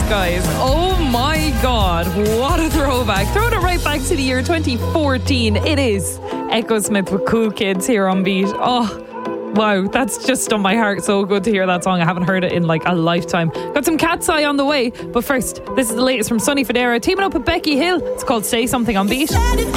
guys. Oh my God, what a throwback. Throwing it right back to the year 2014. It is Echo Smith with Cool Kids here on Beat. Oh, wow, that's just done my heart. So good to hear that song. I haven't heard it in like a lifetime. Got some Cat's Eye on the way. But first, this is the latest from Sonny Fodera teaming up with Becky Hill. It's called Say Something on Beat.